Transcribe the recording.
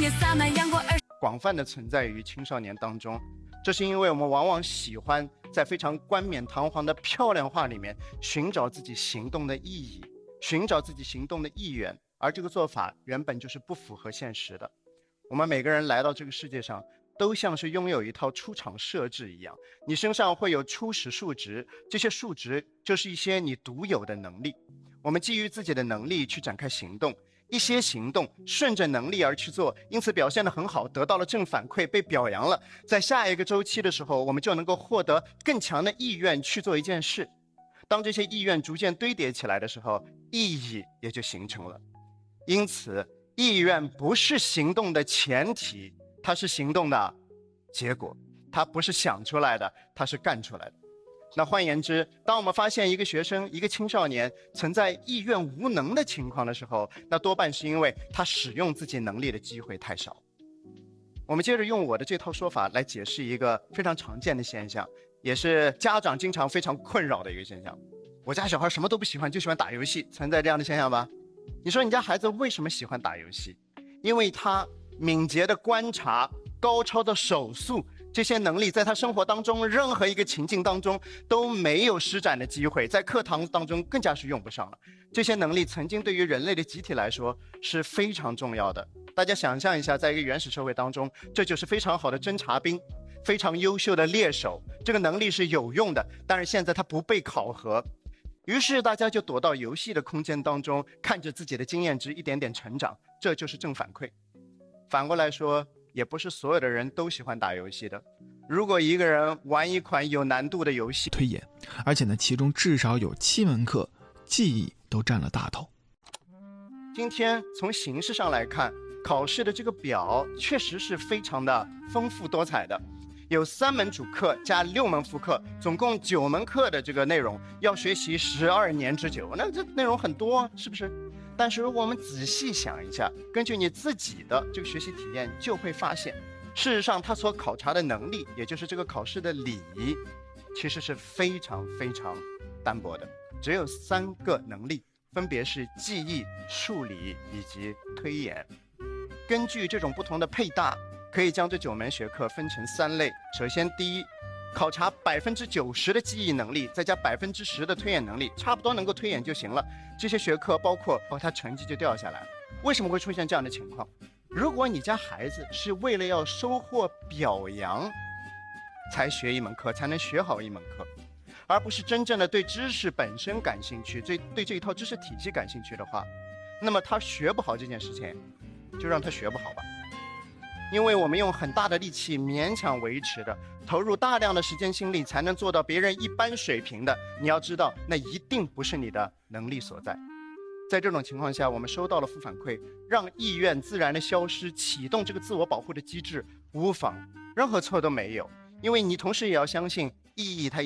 也洒满阳光。 广泛的存在于青少年当中，这是因为我们往往喜欢在非常冠冕堂皇的漂亮话里面寻找自己行动的意义，寻找自己行动的意愿，而这个做法原本就是不符合现实的。我们每个人来到这个世界上，都像是拥有一套出厂设置一样，你身上会有初始数值，这些数值就是一些你独有的能力。我们基于自己的能力去展开行动，一些行动顺着能力而去做，因此表现得很好，得到了正反馈，被表扬了。在下一个周期的时候，我们就能够获得更强的意愿去做一件事。当这些意愿逐渐堆叠起来的时候，意义也就形成了。因此，意愿不是行动的前提，它是行动的结果。它不是想出来的，它是干出来的。那换言之，当我们发现一个学生、一个青少年存在意愿无能的情况的时候，那多半是因为他使用自己能力的机会太少。我们接着用我的这套说法来解释一个非常常见的现象，也是家长经常非常困扰的一个现象。我家小孩什么都不喜欢，就喜欢打游戏，存在这样的现象吧？你说你家孩子为什么喜欢打游戏？因为他敏捷的观察、高超的手速，这些能力在他生活当中任何一个情境当中都没有施展的机会，在课堂当中更加是用不上了。这些能力曾经对于人类的集体来说是非常重要的。大家想象一下，在一个原始社会当中，这就是非常好的侦察兵，非常优秀的猎手，这个能力是有用的，但是现在它不被考核。于是大家就躲到游戏的空间当中，看着自己的经验值一点点成长，这就是正反馈。反过来说，也不是所有的人都喜欢打游戏的。如果一个人玩一款有难度的游戏， 推演，而且呢，其中至少有7门课记忆都占了大头。 今天从形式上来看，考试的这个表确实是非常的丰富多彩的，有3门主课加6门副课，总共9门课的这个内容，要学习12年之久，那这内容很多，是不是？但是如果我们仔细想一下，根据你自己的这个学习体验，就会发现，事实上他所考察的能力，也就是这个考试的礼仪，其实是非常非常单薄的，只有3个能力，分别是记忆、数理以及推演。根据这种不同的配搭，可以将这9门学科分成3类。首先，第一，考察90%的记忆能力，再加10%的推演能力，差不多能够推演就行了。这些学科包括他成绩就掉下来了。为什么会出现这样的情况？如果你家孩子是为了要收获表扬才学一门课，才能学好一门课，而不是真正的对知识本身感兴趣，对这一套知识体系感兴趣的话，那么他学不好这件事情，就让他学不好吧。因为我们用很大的力气勉强维持的，投入大量的时间心力才能做到别人一般水平的，你要知道那一定不是你的能力所在。在这种情况下，我们收到了负反馈，让意愿自然的消失，启动这个自我保护的机制无妨，任何错都没有。因为你同时也要相信意义它